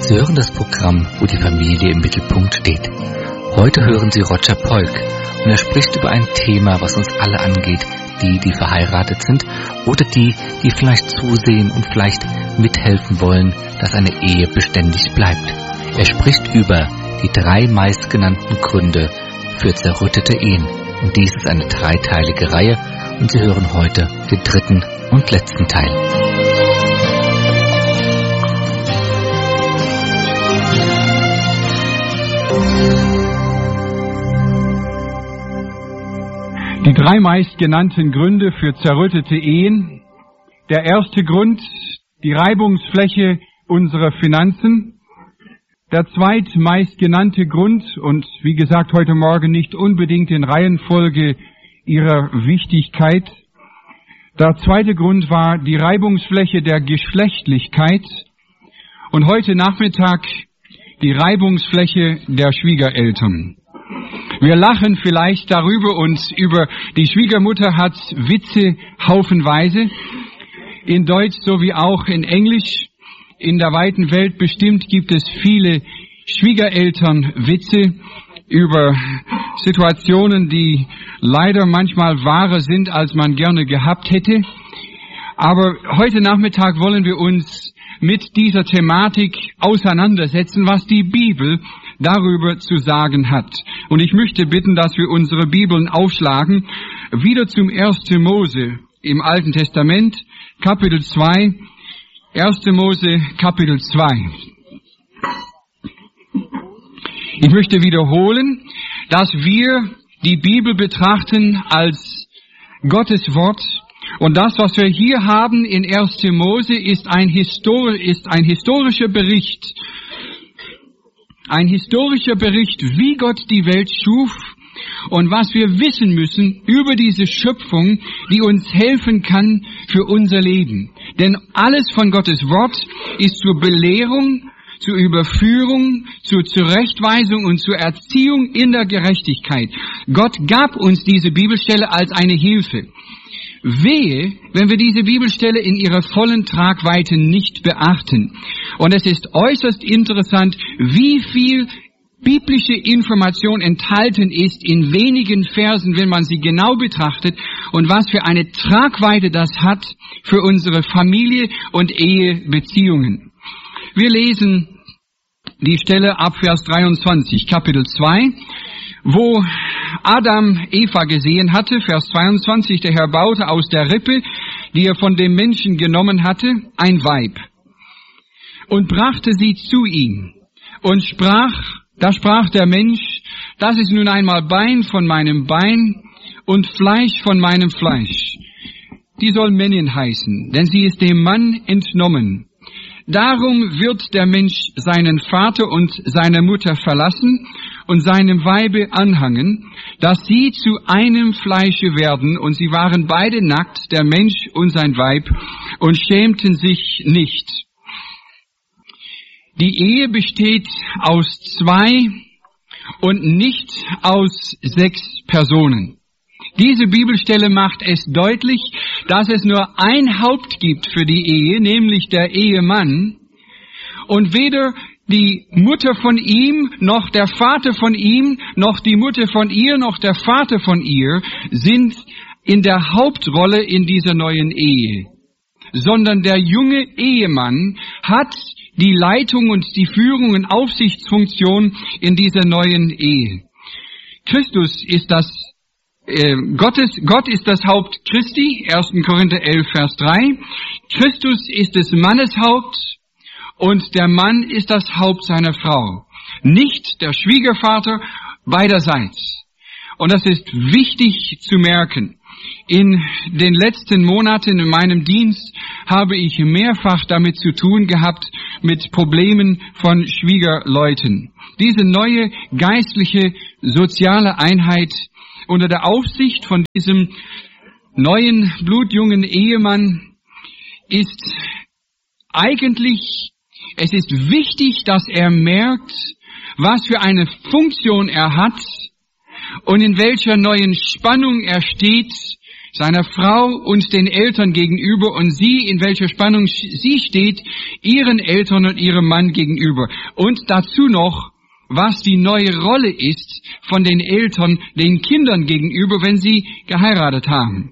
Sie hören das Programm, wo die Familie im Mittelpunkt steht. Heute hören Sie Roger Polk und er spricht über ein Thema, was uns alle angeht, die verheiratet sind oder die vielleicht zusehen und vielleicht mithelfen wollen, dass eine Ehe beständig bleibt. Er spricht über die 3 meistgenannten Gründe für zerrüttete Ehen. Und dies ist eine 3-teilige Reihe und Sie hören heute den 3. und letzten Teil. Die 3 meistgenannten Gründe für zerrüttete Ehen. Der erste Grund, die Reibungsfläche unserer Finanzen. Der zweitmeistgenannte Grund, und wie gesagt heute Morgen nicht unbedingt in Reihenfolge ihrer Wichtigkeit. Der zweite Grund war die Reibungsfläche der Geschlechtlichkeit. Und heute Nachmittag die Reibungsfläche der Schwiegereltern. Wir lachen vielleicht darüber und über die Schwiegermutter hat Witze haufenweise. In Deutsch sowie auch in Englisch. In der weiten Welt bestimmt gibt es viele Schwiegerelternwitze über Situationen, die leider manchmal wahrer sind, als man gerne gehabt hätte. Aber heute Nachmittag wollen wir uns mit dieser Thematik auseinandersetzen, was die Bibel darüber zu sagen hat. Und ich möchte bitten, dass wir unsere Bibeln aufschlagen, wieder zum 1. Mose im Alten Testament, Kapitel 2, 1. Mose, Kapitel 2. Ich möchte wiederholen, dass wir die Bibel betrachten als Gottes Wort. Und das, was wir hier haben in 1. Mose, ist ein historischer Bericht. Ein historischer Bericht, wie Gott die Welt schuf und was wir wissen müssen über diese Schöpfung, die uns helfen kann für unser Leben. Denn alles von Gottes Wort ist zur Belehrung, zur Überführung, zur Zurechtweisung und zur Erziehung in der Gerechtigkeit. Gott gab uns diese Bibelstelle als eine Hilfe. Wehe, wenn wir diese Bibelstelle in ihrer vollen Tragweite nicht beachten. Und es ist äußerst interessant, wie viel biblische Information enthalten ist in wenigen Versen, wenn man sie genau betrachtet, und was für eine Tragweite das hat für unsere Familie und Ehebeziehungen. Wir lesen die Stelle ab Vers 23, Kapitel 2, wo Adam Eva gesehen hatte, Vers 22, der Herr baute aus der Rippe, die er von dem Menschen genommen hatte, ein Weib und brachte sie zu ihm und da sprach der Mensch, das ist nun einmal Bein von meinem Bein und Fleisch von meinem Fleisch. Die soll Männin heißen, denn sie ist dem Mann entnommen. Darum wird der Mensch seinen Vater und seine Mutter verlassen und seinem Weibe anhangen, dass sie zu einem Fleische werden. Und sie waren beide nackt, der Mensch und sein Weib, und schämten sich nicht. Die Ehe besteht aus 2 und nicht aus 6 Personen. Diese Bibelstelle macht es deutlich, dass es nur ein Haupt gibt für die Ehe, nämlich der Ehemann. Und weder die Mutter von ihm, noch der Vater von ihm, noch die Mutter von ihr, noch der Vater von ihr sind in der Hauptrolle in dieser neuen Ehe. Sondern der junge Ehemann hat die Leitung und die Führung und Aufsichtsfunktion in dieser neuen Ehe. Christus ist Gott ist das Haupt Christi, 1. Korinther 11, Vers 3. Christus ist des Mannes Haupt und der Mann ist das Haupt seiner Frau. Nicht der Schwiegervater beiderseits. Und das ist wichtig zu merken. In den letzten Monaten in meinem Dienst habe ich mehrfach damit zu tun gehabt, mit Problemen von Schwiegerleuten. Diese neue geistliche, soziale Einheit unter der Aufsicht von diesem neuen, blutjungen Ehemann ist eigentlich, es ist wichtig, dass er merkt, was für eine Funktion er hat und in welcher neuen Spannung er steht seiner Frau und den Eltern gegenüber und sie, in welcher Spannung sie steht, ihren Eltern und ihrem Mann gegenüber. Und dazu noch, was die neue Rolle ist von den Eltern den Kindern gegenüber, wenn sie geheiratet haben.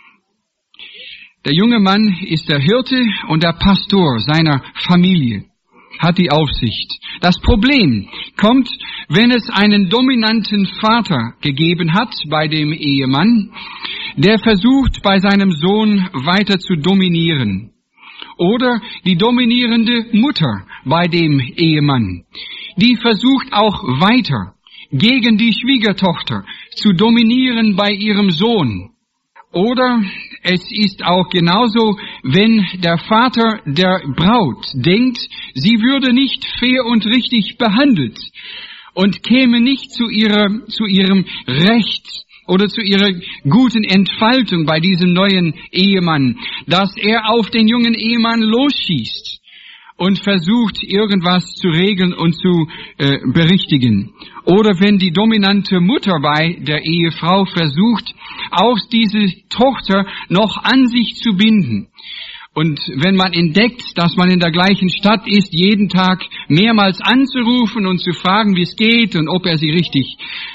Der junge Mann ist der Hirte und der Pastor seiner Familie, hat die Aufsicht. Das Problem kommt, wenn es einen dominanten Vater gegeben hat bei dem Ehemann, der versucht, bei seinem Sohn weiter zu dominieren. Oder die dominierende Mutter bei dem Ehemann, die versucht auch weiter gegen die Schwiegertochter zu dominieren bei ihrem Sohn. Oder es ist auch genauso, wenn der Vater der Braut denkt, sie würde nicht fair und richtig behandelt und käme nicht zu ihrem Recht oder zu ihrer guten Entfaltung bei diesem neuen Ehemann, dass er auf den jungen Ehemann losschießt und versucht, irgendwas zu regeln und zu berichtigen. Oder wenn die dominante Mutter bei der Ehefrau versucht, auch diese Tochter noch an sich zu binden. Und wenn man entdeckt, dass man in der gleichen Stadt ist, jeden Tag mehrmals anzurufen und zu fragen, wie es geht und ob er sie richtig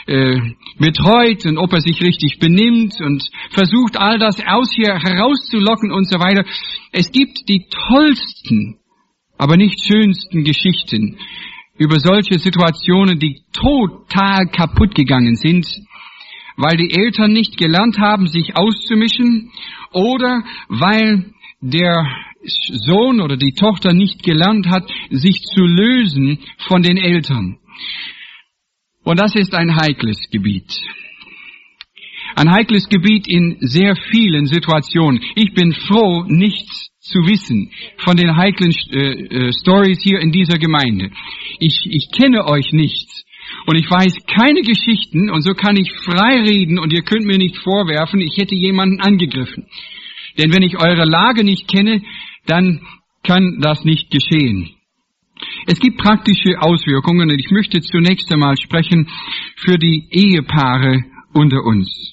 betreut und ob er sich richtig benimmt und versucht, all das aus hier herauszulocken und so weiter. Es gibt die tollsten, aber nicht schönsten Geschichten über solche Situationen, die total kaputt gegangen sind, weil die Eltern nicht gelernt haben, sich auszumischen oder weil der Sohn oder die Tochter nicht gelernt hat, sich zu lösen von den Eltern. Und das ist ein heikles Gebiet. Ein heikles Gebiet in sehr vielen Situationen. Ich bin froh, nichts zu wissen von den heiklen Stories hier in dieser Gemeinde. Ich kenne euch nicht und ich weiß keine Geschichten und so kann ich frei reden und ihr könnt mir nicht vorwerfen, ich hätte jemanden angegriffen. Denn wenn ich eure Lage nicht kenne, dann kann das nicht geschehen. Es gibt praktische Auswirkungen und ich möchte zunächst einmal sprechen für die Ehepaare unter uns.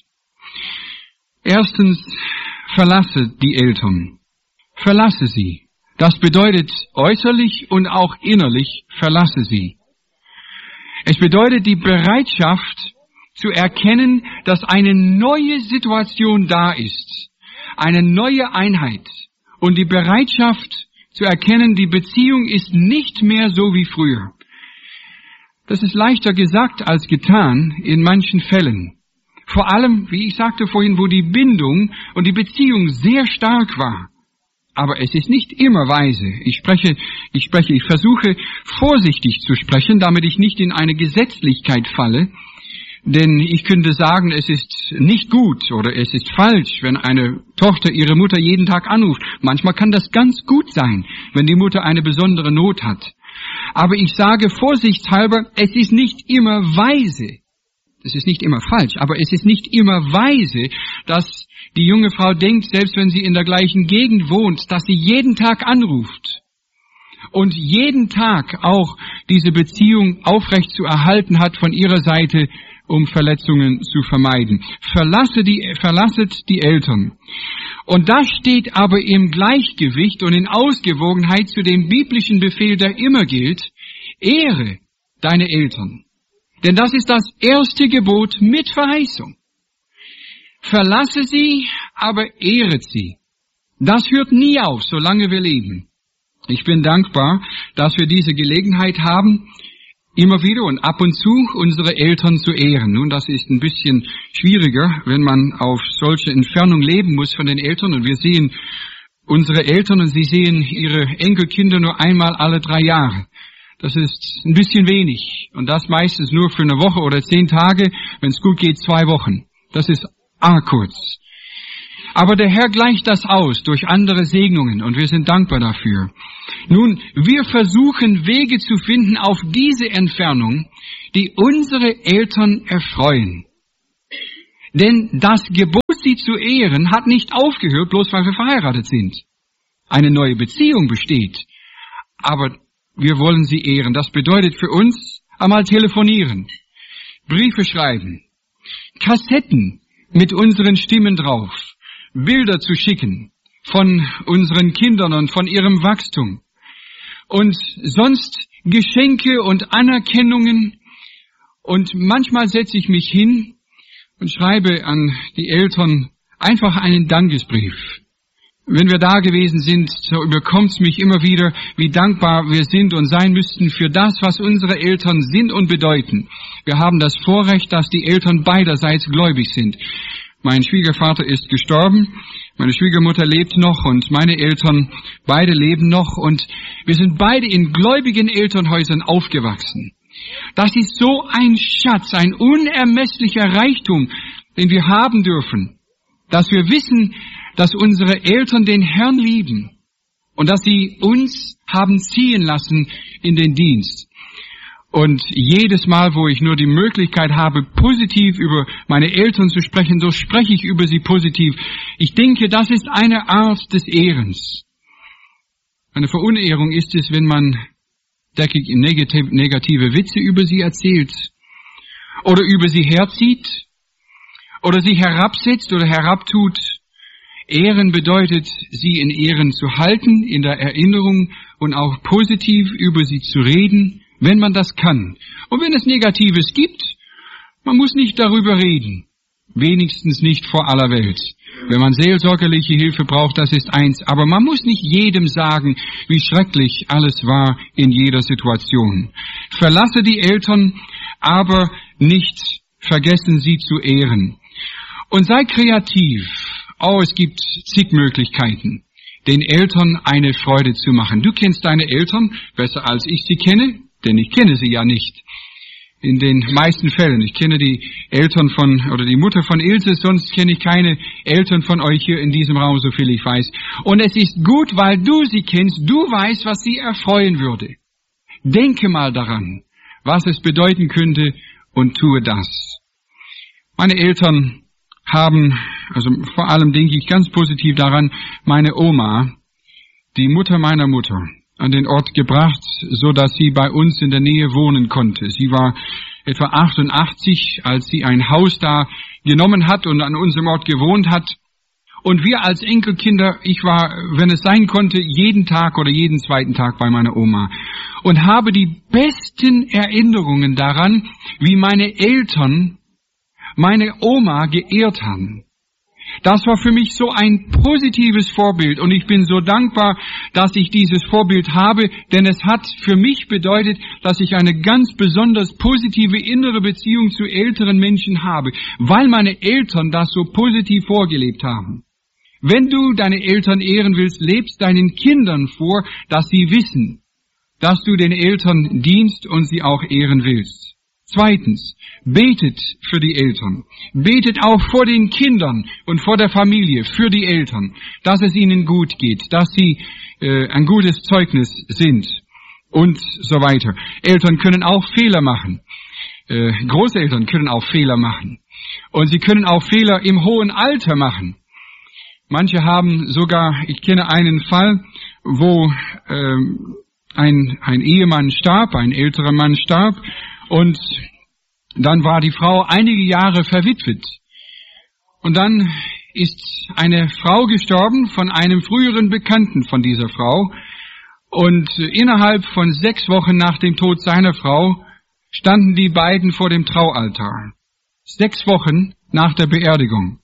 Erstens, verlasse die Eltern. Verlasse sie. Das bedeutet äußerlich und auch innerlich, verlasse sie. Es bedeutet die Bereitschaft zu erkennen, dass eine neue Situation da ist. Eine neue Einheit. Und die Bereitschaft zu erkennen, die Beziehung ist nicht mehr so wie früher. Das ist leichter gesagt als getan in manchen Fällen. Vor allem, wie ich sagte vorhin, wo die Bindung und die Beziehung sehr stark war. Aber es ist nicht immer weise. Ich versuche vorsichtig zu sprechen, damit ich nicht in eine Gesetzlichkeit falle. Denn ich könnte sagen, es ist nicht gut oder es ist falsch, wenn eine Tochter ihre Mutter jeden Tag anruft. Manchmal kann das ganz gut sein, wenn die Mutter eine besondere Not hat. Aber ich sage vorsichtshalber, es ist nicht immer weise. Es ist nicht immer falsch, aber es ist nicht immer weise, dass die junge Frau denkt, selbst wenn sie in der gleichen Gegend wohnt, dass sie jeden Tag anruft und jeden Tag auch diese Beziehung aufrecht zu erhalten hat von ihrer Seite, um Verletzungen zu vermeiden. Verlasset die Eltern. Und das steht aber im Gleichgewicht und in Ausgewogenheit zu dem biblischen Befehl, der immer gilt: Ehre deine Eltern. Denn das ist das erste Gebot mit Verheißung. Verlasse sie, aber ehret sie. Das hört nie auf, solange wir leben. Ich bin dankbar, dass wir diese Gelegenheit haben, immer wieder und ab und zu unsere Eltern zu ehren. Nun, das ist ein bisschen schwieriger, wenn man auf solche Entfernung leben muss von den Eltern. Und wir sehen unsere Eltern und sie sehen ihre Enkelkinder nur einmal alle 3 Jahre. Das ist ein bisschen wenig. Und das meistens nur für eine Woche oder 10 Tage, wenn es gut geht 2 Wochen. Das ist arg kurz. Aber der Herr gleicht das aus durch andere Segnungen und wir sind dankbar dafür. Nun, wir versuchen Wege zu finden auf diese Entfernung, die unsere Eltern erfreuen. Denn das Gebot, sie zu ehren, hat nicht aufgehört, bloß weil wir verheiratet sind. Eine neue Beziehung besteht, aber wir wollen sie ehren. Das bedeutet für uns einmal telefonieren, Briefe schreiben, Kassetten mit unseren Stimmen drauf Bilder zu schicken von unseren Kindern und von ihrem Wachstum. Und sonst Geschenke und Anerkennungen. Und manchmal setze ich mich hin und schreibe an die Eltern einfach einen Dankesbrief. Wenn wir da gewesen sind, so überkommt es mich immer wieder, wie dankbar wir sind und sein müssten für das, was unsere Eltern sind und bedeuten. Wir haben das Vorrecht, dass die Eltern beiderseits gläubig sind. Mein Schwiegervater ist gestorben, meine Schwiegermutter lebt noch und meine Eltern, beide leben noch und wir sind beide in gläubigen Elternhäusern aufgewachsen. Das ist so ein Schatz, ein unermesslicher Reichtum, den wir haben dürfen, dass wir wissen, dass unsere Eltern den Herrn lieben und dass sie uns haben ziehen lassen in den Dienst. Und jedes Mal, wo ich nur die Möglichkeit habe, positiv über meine Eltern zu sprechen, so spreche ich über sie positiv. Ich denke, das ist eine Art des Ehrens. Eine Verunehrung ist es, wenn man negative Witze über sie erzählt oder über sie herzieht oder sie herabsetzt oder herabtut. Ehren bedeutet, sie in Ehren zu halten, in der Erinnerung und auch positiv über sie zu reden, wenn man das kann. Und wenn es Negatives gibt, man muss nicht darüber reden. Wenigstens nicht vor aller Welt. Wenn man seelsorgerliche Hilfe braucht, das ist eins. Aber man muss nicht jedem sagen, wie schrecklich alles war in jeder Situation. Verlasse die Eltern, aber nicht vergessen, sie zu ehren. Und sei kreativ. Oh, es gibt zig Möglichkeiten, den Eltern eine Freude zu machen. Du kennst deine Eltern besser als ich sie kenne, denn ich kenne sie ja nicht. In den meisten Fällen. Ich kenne die Eltern oder die Mutter von Ilse, sonst kenne ich keine Eltern von euch hier in diesem Raum, so viel ich weiß. Und es ist gut, weil du sie kennst, du weißt, was sie erfreuen würde. Denke mal daran, was es bedeuten könnte und tue das. Meine Eltern haben, also vor allem denke ich ganz positiv daran, meine Oma, die Mutter meiner Mutter, an den Ort gebracht, so dass sie bei uns in der Nähe wohnen konnte. Sie war etwa 88, als sie ein Haus da genommen hat und an unserem Ort gewohnt hat. Und wir als Enkelkinder, ich war, wenn es sein konnte, jeden Tag oder jeden zweiten Tag bei meiner Oma und habe die besten Erinnerungen daran, wie meine Eltern meine Oma geehrt haben. Das war für mich so ein positives Vorbild und ich bin so dankbar, dass ich dieses Vorbild habe, denn es hat für mich bedeutet, dass ich eine ganz besonders positive innere Beziehung zu älteren Menschen habe, weil meine Eltern das so positiv vorgelebt haben. Wenn du deine Eltern ehren willst, lebst deinen Kindern vor, dass sie wissen, dass du den Eltern dienst und sie auch ehren willst. Zweitens, betet für die Eltern. Betet auch vor den Kindern und vor der Familie für die Eltern, dass es ihnen gut geht, dass sie ein gutes Zeugnis sind und so weiter. Eltern können auch Fehler machen. Großeltern können auch Fehler machen. Und sie können auch Fehler im hohen Alter machen. Manche haben sogar, ich kenne einen Fall, wo ein Ehemann starb, ein älterer Mann starb, und dann war die Frau einige Jahre verwitwet. Und dann ist eine Frau gestorben von einem früheren Bekannten von dieser Frau. Und innerhalb von 6 Wochen nach dem Tod seiner Frau standen die beiden vor dem Traualtar. 6 Wochen nach der Beerdigung.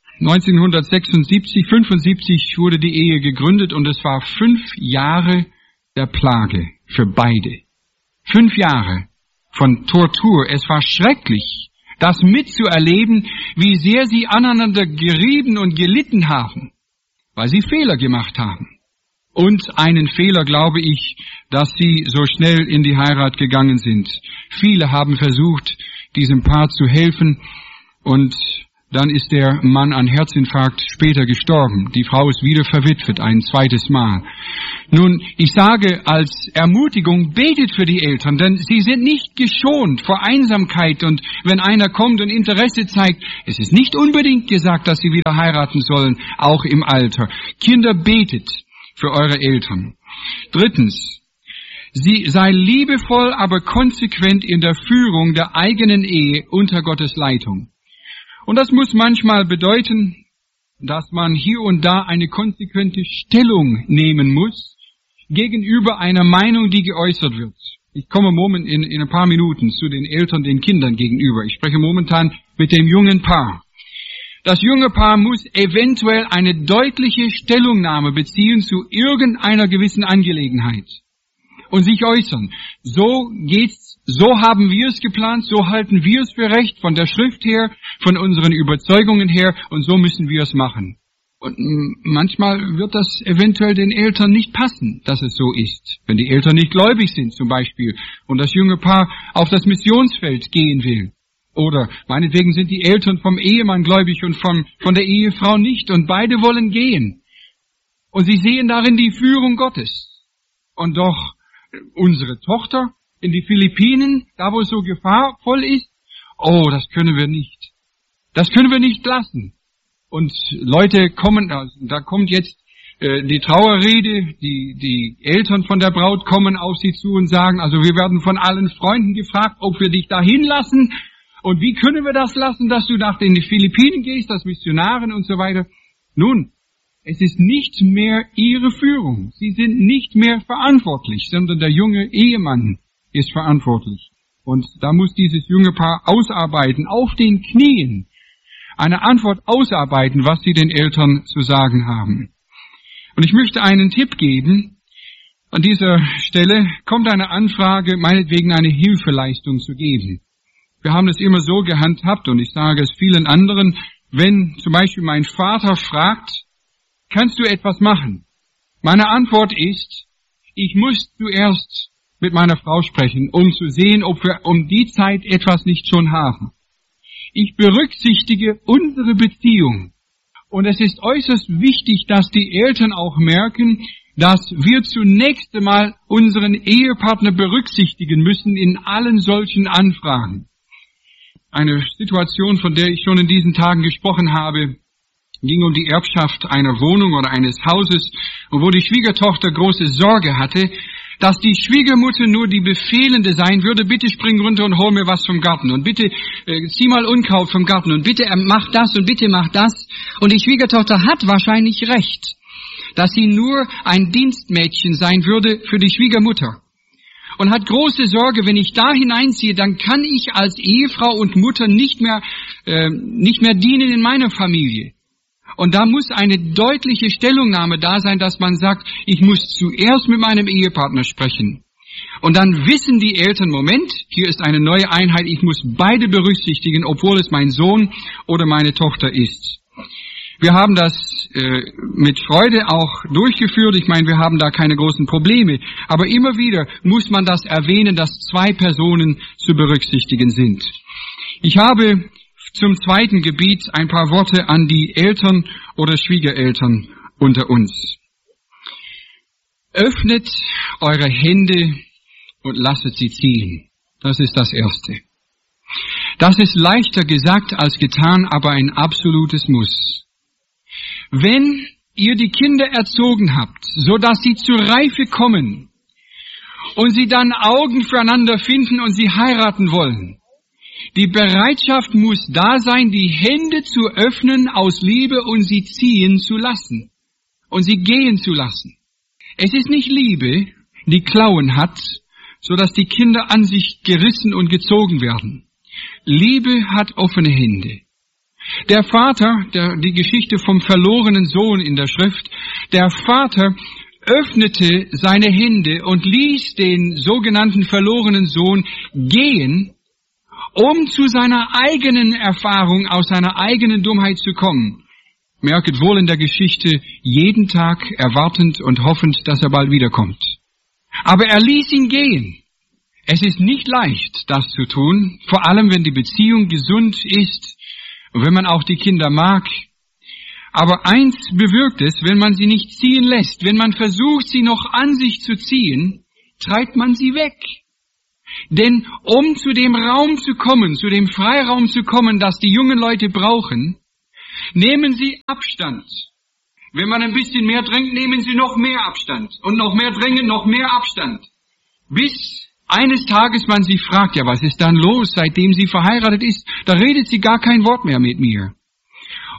1976, 75 wurde die Ehe gegründet und es war 5 Jahre der Plage für beide. 5 Jahre von Tortur. Es war schrecklich, das mitzuerleben, wie sehr sie aneinander gerieben und gelitten haben, weil sie Fehler gemacht haben. Und einen Fehler, glaube ich, dass sie so schnell in die Heirat gegangen sind. Viele haben versucht, diesem Paar zu helfen und dann ist der Mann an Herzinfarkt später gestorben. Die Frau ist wieder verwitwet, ein zweites Mal. Nun, ich sage als Ermutigung, betet für die Eltern, denn sie sind nicht geschont vor Einsamkeit und wenn einer kommt und Interesse zeigt, es ist nicht unbedingt gesagt, dass sie wieder heiraten sollen, auch im Alter. Kinder, betet für eure Eltern. Drittens, sei liebevoll, aber konsequent in der Führung der eigenen Ehe unter Gottes Leitung. Und das muss manchmal bedeuten, dass man hier und da eine konsequente Stellung nehmen muss gegenüber einer Meinung, die geäußert wird. Ich komme in ein paar Minuten zu den Eltern, den Kindern gegenüber. Ich spreche momentan mit dem jungen Paar. Das junge Paar muss eventuell eine deutliche Stellungnahme beziehen zu irgendeiner gewissen Angelegenheit und sich äußern. So geht's, so haben wir es geplant, so halten wir es für recht, von der Schrift her, von unseren Überzeugungen her, und so müssen wir es machen. Und manchmal wird das eventuell den Eltern nicht passen, dass es so ist. Wenn die Eltern nicht gläubig sind zum Beispiel und das junge Paar auf das Missionsfeld gehen will. Oder meinetwegen sind die Eltern vom Ehemann gläubig und von der Ehefrau nicht und beide wollen gehen. Und sie sehen darin die Führung Gottes. Und doch unsere Tochter in die Philippinen, da wo es so gefahrvoll ist, oh, das können wir nicht. Das können wir nicht lassen. Und Leute kommen, da kommt jetzt die Trauerrede, die Eltern von der Braut kommen auf sie zu und sagen, also wir werden von allen Freunden gefragt, ob wir dich dahin lassen. Und wie können wir das lassen, dass du nach den Philippinen gehst, als Missionarin und so weiter? Nun, es ist nicht mehr ihre Führung. Sie sind nicht mehr verantwortlich, sondern der junge Ehemann ist verantwortlich. Und da muss dieses junge Paar ausarbeiten, auf den Knien, eine Antwort ausarbeiten, was sie den Eltern zu sagen haben. Und ich möchte einen Tipp geben. An dieser Stelle kommt eine Anfrage, meinetwegen eine Hilfeleistung zu geben. Wir haben es immer so gehandhabt, und ich sage es vielen anderen, wenn zum Beispiel mein Vater fragt, kannst du etwas machen? Meine Antwort ist, ich muss zuerst mit meiner Frau sprechen, um zu sehen, ob wir um die Zeit etwas nicht schon haben. Ich berücksichtige unsere Beziehung. Und es ist äußerst wichtig, dass die Eltern auch merken, dass wir zunächst einmal unseren Ehepartner berücksichtigen müssen in allen solchen Anfragen. Eine Situation, von der ich schon in diesen Tagen gesprochen habe, ging um die Erbschaft einer Wohnung oder eines Hauses, wo die Schwiegertochter große Sorge hatte, dass die Schwiegermutter nur die Befehlende sein würde, bitte spring runter und hol mir was vom Garten und bitte zieh mal Unkraut vom Garten und bitte mach das und bitte mach das. Und die Schwiegertochter hat wahrscheinlich recht, dass sie nur ein Dienstmädchen sein würde für die Schwiegermutter. Und hat große Sorge, wenn ich da hineinziehe, dann kann ich als Ehefrau und Mutter nicht mehr dienen in meiner Familie. Und da muss eine deutliche Stellungnahme da sein, dass man sagt, ich muss zuerst mit meinem Ehepartner sprechen. Und dann wissen die Eltern, Moment, hier ist eine neue Einheit, ich muss beide berücksichtigen, obwohl es mein Sohn oder meine Tochter ist. Wir haben das mit Freude auch durchgeführt. Ich meine, wir haben da keine großen Probleme. Aber immer wieder muss man das erwähnen, dass zwei Personen zu berücksichtigen sind. Ich habe zum zweiten Gebiet ein paar Worte an die Eltern oder Schwiegereltern unter uns. Öffnet eure Hände und lasset sie ziehen. Das ist das Erste. Das ist leichter gesagt als getan, aber ein absolutes Muss. Wenn ihr die Kinder erzogen habt, so dass sie zur Reife kommen und sie dann Augen füreinander finden und sie heiraten wollen, die Bereitschaft muss da sein, die Hände zu öffnen aus Liebe und sie ziehen zu lassen und sie gehen zu lassen. Es ist nicht Liebe, die Klauen hat, so dass die Kinder an sich gerissen und gezogen werden. Liebe hat offene Hände. Der Vater, die Geschichte vom verlorenen Sohn in der Schrift, der Vater öffnete seine Hände und ließ den sogenannten verlorenen Sohn gehen, um zu seiner eigenen Erfahrung, aus seiner eigenen Dummheit zu kommen. Merket wohl in der Geschichte, jeden Tag erwartend und hoffend, dass er bald wiederkommt. Aber er ließ ihn gehen. Es ist nicht leicht, das zu tun, vor allem wenn die Beziehung gesund ist und wenn man auch die Kinder mag. Aber eins bewirkt es, wenn man sie nicht ziehen lässt, wenn man versucht, sie noch an sich zu ziehen, treibt man sie weg. Denn um zu dem Raum zu kommen, zu dem Freiraum zu kommen, das die jungen Leute brauchen, nehmen sie Abstand. Wenn man ein bisschen mehr drängt, nehmen sie noch mehr Abstand. Und noch mehr drängen, noch mehr Abstand. Bis eines Tages man sie fragt, ja, was ist dann los, seitdem sie verheiratet ist? Da redet sie gar kein Wort mehr mit mir.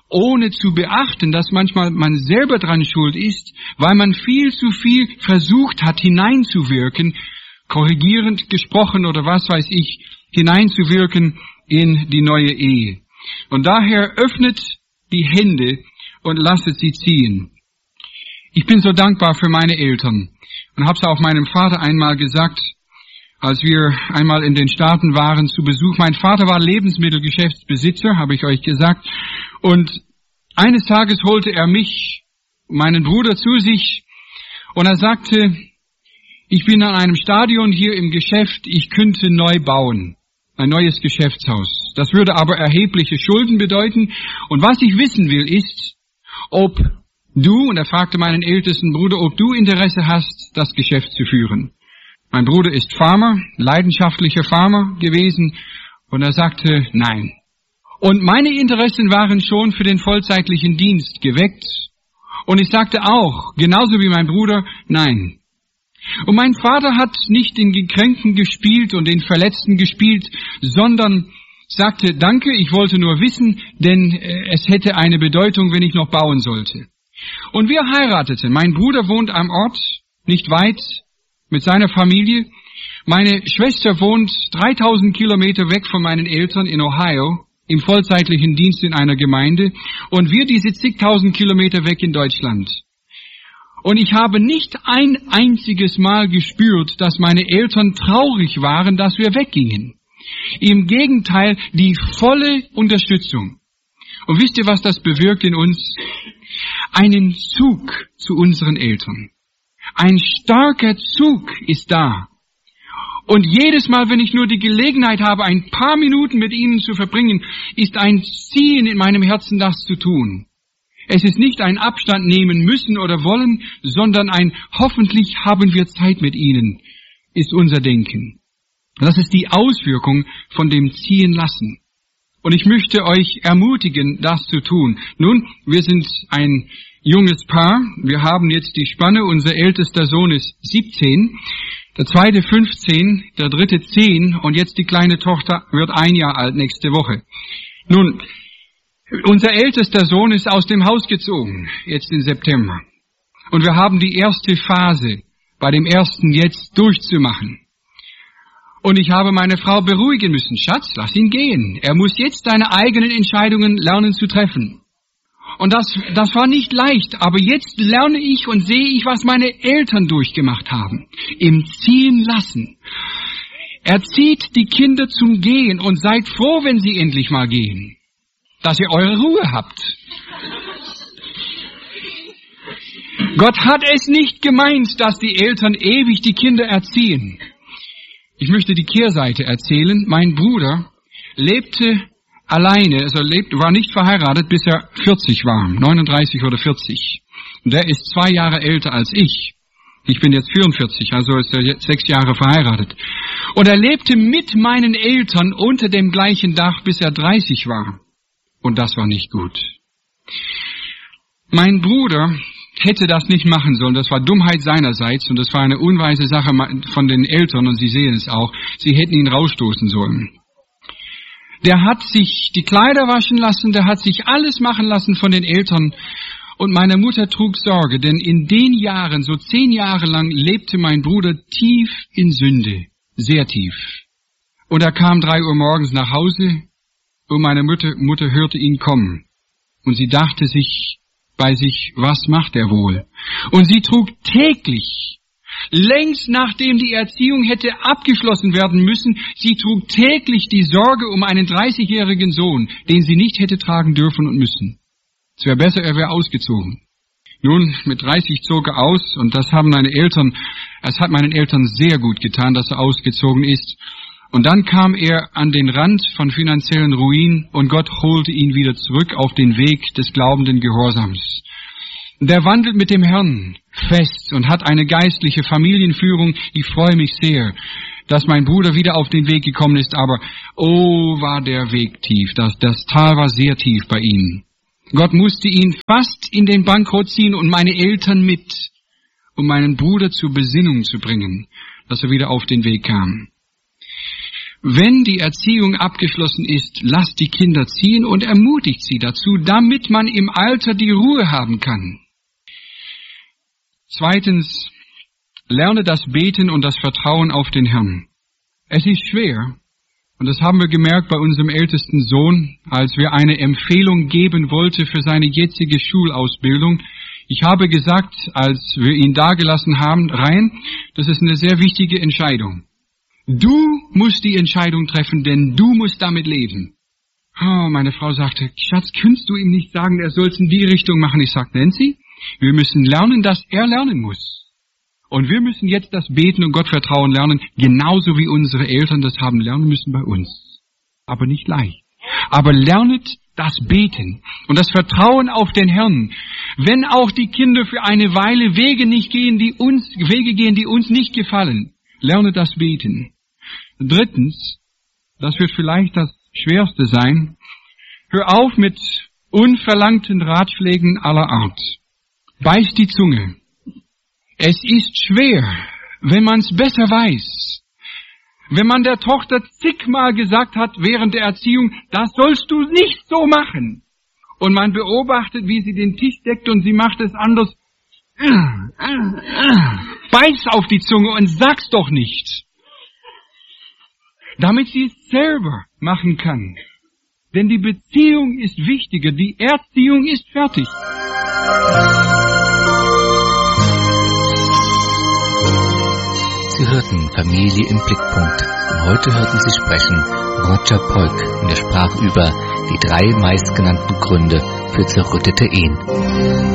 ohne zu beachten, dass manchmal man selber dran schuld ist, weil man viel zu viel versucht hat, hineinzuwirken, korrigierend gesprochen oder was weiß ich, hineinzuwirken in die neue Ehe. Und daher öffnet die Hände und lasset sie ziehen. Ich bin so dankbar für meine Eltern und habe es auch meinem Vater einmal gesagt, als wir einmal in den Staaten waren zu Besuch. Mein Vater war Lebensmittelgeschäftsbesitzer, habe ich euch gesagt. Und eines Tages holte er mich, meinen Bruder, zu sich und er sagte, ich bin an einem Stadion hier im Geschäft, ich könnte neu bauen. Ein neues Geschäftshaus. Das würde aber erhebliche Schulden bedeuten. Und was ich wissen will, ist, ob du, und er fragte meinen ältesten Bruder, ob du Interesse hast, das Geschäft zu führen. Mein Bruder ist Farmer, leidenschaftlicher Farmer gewesen, und er sagte nein. Und meine Interessen waren schon für den vollzeitlichen Dienst geweckt. Und ich sagte auch, genauso wie mein Bruder, nein. Und mein Vater hat nicht den Gekränkten gespielt und den Verletzten gespielt, sondern sagte, danke, ich wollte nur wissen, denn es hätte eine Bedeutung, wenn ich noch bauen sollte. Und wir heirateten. Mein Bruder wohnt am Ort, nicht weit, mit seiner Familie. Meine Schwester wohnt 3000 Kilometer weg von meinen Eltern in Ohio, im vollzeitlichen Dienst in einer Gemeinde, und wir diese zigtausend Kilometer weg in Deutschland. Und ich habe nicht ein einziges Mal gespürt, dass meine Eltern traurig waren, dass wir weggingen. Im Gegenteil, die volle Unterstützung. Und wisst ihr, was das bewirkt in uns? Einen Zug zu unseren Eltern. Ein starker Zug ist da. Und jedes Mal, wenn ich nur die Gelegenheit habe, ein paar Minuten mit ihnen zu verbringen, ist ein Ziehen in meinem Herzen, das zu tun. Es ist nicht ein Abstand nehmen müssen oder wollen, sondern ein hoffentlich haben wir Zeit mit ihnen, ist unser Denken. Das ist die Auswirkung von dem Ziehen lassen. Und ich möchte euch ermutigen, das zu tun. Nun, wir sind ein junges Paar. Wir haben jetzt die Spanne. Unser ältester Sohn ist 17, der zweite 15, der dritte 10 und jetzt die kleine Tochter wird 1 Jahr alt nächste Woche. Nun, unser ältester Sohn ist aus dem Haus gezogen, jetzt im September. Und wir haben die erste Phase bei dem ersten jetzt durchzumachen. Und ich habe meine Frau beruhigen müssen. Schatz, lass ihn gehen. Er muss jetzt seine eigenen Entscheidungen lernen zu treffen. Und das war nicht leicht, aber jetzt lerne ich und sehe ich, was meine Eltern durchgemacht haben. Im Ziehen lassen. Erzieht die Kinder zum Gehen und seid froh, wenn sie endlich mal gehen. Dass ihr eure Ruhe habt. Gott hat es nicht gemeint, dass die Eltern ewig die Kinder erziehen. Ich möchte die Kehrseite erzählen. Mein Bruder lebte alleine, war nicht verheiratet, bis er 40 war, 39 oder 40. Und der ist 2 Jahre älter als ich. Ich bin jetzt 44, also ist er jetzt 6 Jahre verheiratet. Und er lebte mit meinen Eltern unter dem gleichen Dach, bis er 30 war. Und das war nicht gut. Mein Bruder hätte das nicht machen sollen. Das war Dummheit seinerseits und das war eine unweise Sache von den Eltern und sie sehen es auch. Sie hätten ihn rausstoßen sollen. Der hat sich die Kleider waschen lassen, der hat sich alles machen lassen von den Eltern und meine Mutter trug Sorge, denn in den Jahren, so 10 Jahre lang, lebte mein Bruder tief in Sünde, sehr tief. Und er kam 3 Uhr morgens nach Hause und meine Mutter hörte ihn kommen. Und sie dachte sich bei sich, was macht er wohl? Und sie trug täglich, längst nachdem die Erziehung hätte abgeschlossen werden müssen, sie trug täglich die Sorge um einen 30-jährigen Sohn, den sie nicht hätte tragen dürfen und müssen. Es wäre besser, er wäre ausgezogen. Nun, mit 30 zog er aus und es hat meinen Eltern sehr gut getan, dass er ausgezogen ist. Und dann kam er an den Rand von finanziellen Ruin und Gott holte ihn wieder zurück auf den Weg des glaubenden Gehorsams. Der wandelt mit dem Herrn fest und hat eine geistliche Familienführung. Ich freue mich sehr, dass mein Bruder wieder auf den Weg gekommen ist, aber oh, war der Weg tief. Das Tal war sehr tief bei ihm. Gott musste ihn fast in den Bankrott ziehen und meine Eltern mit, um meinen Bruder zur Besinnung zu bringen, dass er wieder auf den Weg kam. wenn die Erziehung abgeschlossen ist, lasst die Kinder ziehen und ermutigt sie dazu, damit man im Alter die Ruhe haben kann. Zweitens, lerne das Beten und das Vertrauen auf den Herrn. Es ist schwer, und das haben wir gemerkt bei unserem ältesten Sohn, als wir eine Empfehlung geben wollten für seine jetzige Schulausbildung. Ich habe gesagt, als wir ihn dagelassen haben, Ryan, das ist eine sehr wichtige Entscheidung. Du musst die Entscheidung treffen, denn du musst damit leben. Oh, meine Frau sagte, Schatz, kannst du ihm nicht sagen, er soll es in die Richtung machen? Ich sagte, Nancy, wir müssen lernen, dass er lernen muss. Und wir müssen jetzt das Beten und Gottvertrauen lernen, genauso wie unsere Eltern das haben lernen müssen bei uns. Aber nicht leicht. Aber lernet das Beten und das Vertrauen auf den Herrn. Wenn auch die Kinder für eine Weile Wege gehen, die uns nicht gefallen, lerne das Beten. Drittens, das wird vielleicht das Schwerste sein, hör auf mit unverlangten Ratschlägen aller Art. Beiß die Zunge. Es ist schwer, wenn man es besser weiß. Wenn man der Tochter zigmal gesagt hat während der Erziehung, das sollst du nicht so machen. Und man beobachtet, wie sie den Tisch deckt und sie macht es anders. Beiß auf die Zunge und sag's doch nicht. Damit sie es selber machen kann. Denn die Beziehung ist wichtiger, die Erziehung ist fertig. Sie hörten Familie im Blickpunkt und heute hörten Sie sprechen Roger Polk und er sprach über die 3 meistgenannten Gründe für zerrüttete Ehen.